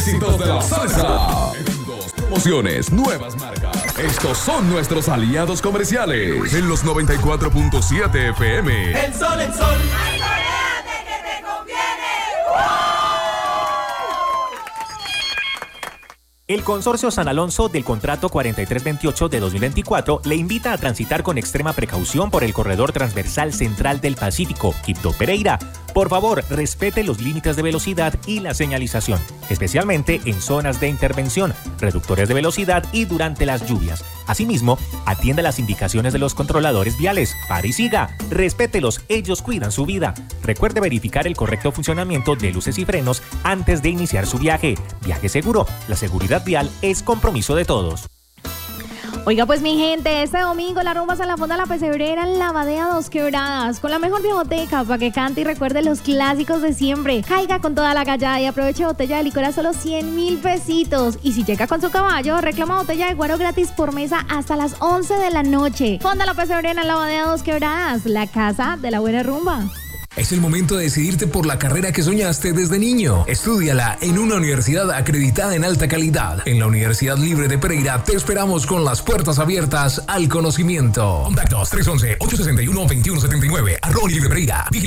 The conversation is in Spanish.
éxitos de la salsa. Eventos, promociones, nuevas marcas. Estos son nuestros aliados comerciales. En los 94.7 FM. El sol, el sol. El Consorcio San Alonso del Contrato 4328 de 2024 le invita a transitar con extrema precaución por el corredor transversal central del Pacífico, Quibdó-Pereira. Por favor, respete los límites de velocidad y la señalización, especialmente en zonas de intervención, reductores de velocidad y durante las lluvias. Asimismo, atienda las indicaciones de los controladores viales. Pare y siga. Respételos, ellos cuidan su vida. Recuerde verificar el correcto funcionamiento de luces y frenos antes de iniciar su viaje. Viaje seguro. La seguridad vial es compromiso de todos. Oiga, pues mi gente, este domingo la rumba San la Fonda La Pesebrera en la Badea Dos Quebradas, con la mejor biblioteca para que cante y recuerde los clásicos de siempre. Caiga con toda la gallada y aproveche botella de licor a solo 100.000 pesitos. Y si llega con su caballo, reclama botella de guaro gratis por mesa hasta las 11 de la noche. Fonda La Pesebrera en la Badea Dos Quebradas, la casa de la buena rumba. Es el momento de decidirte por la carrera que soñaste desde niño. Estúdiala en una universidad acreditada en alta calidad. En la Universidad Libre de Pereira te esperamos con las puertas abiertas al conocimiento. Contactos 311-861-2179. @Libre Pereira.